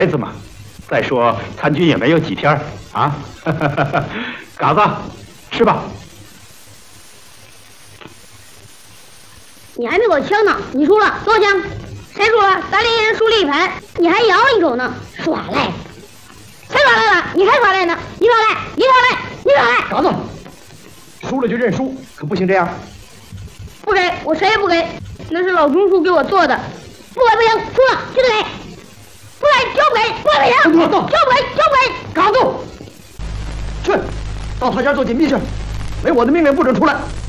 孩子嘛，再说参军也没有几天啊。嘎子，吃吧。 你还没给我枪呢，你输了，给我枪。谁输了？咱连人输了一盘，你还摇一手呢，耍赖。谁耍赖了？你还耍赖呢？你耍赖，你耍赖，你耍赖。 嘎子，输了就认输，可不行这样。 不给，我谁也不给，那是老中书给我做的，不给不行，输了就得给，不给就不给，不给不行，就不给就不给。 嘎子，去，到他家做紧密去，没我的命令不准出来。